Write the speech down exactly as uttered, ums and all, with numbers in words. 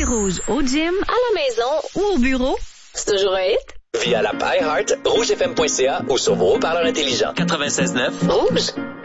Rouge au gym, à la maison ou au bureau, c'est toujours un hit. Via l'app iHeart, rougefm point c a ou sur vos haut-parleurs intelligents. quatre-vingt-seize neuf Rouge.